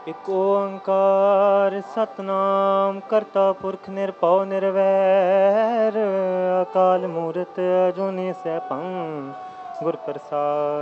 ਇਕ ਓੰਕਾਰ ਸਤਨਾਮ ਕਰਤਾ ਪੁਰਖ ਨਿਰਭਉ ਨਿਰਵੈਰ ਅਕਾਲ ਮੂਰਤ ਅਜੂਨੀ ਸੈਭੰ ਗੁਰ ਪ੍ਰਸਾਦਿ।